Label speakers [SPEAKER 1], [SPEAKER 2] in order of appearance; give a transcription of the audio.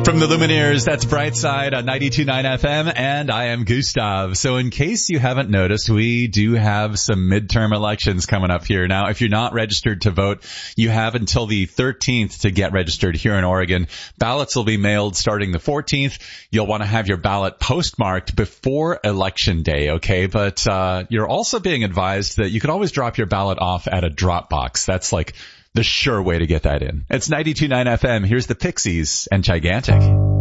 [SPEAKER 1] From the Lumineers, that's Brightside on 92.9 FM, and I am Gustav. So in case you haven't noticed, we do have some midterm elections coming up here. Now, if you're not registered to vote, you have until the 13th to get registered here in Oregon. Ballots will be mailed starting the 14th. You'll want to have your ballot postmarked before Election Day, okay? But you're also being advised that you can always drop your ballot off at a drop box. That's like the sure way to get that in. It's 92.9 FM. Here's the Pixies and Gigantic.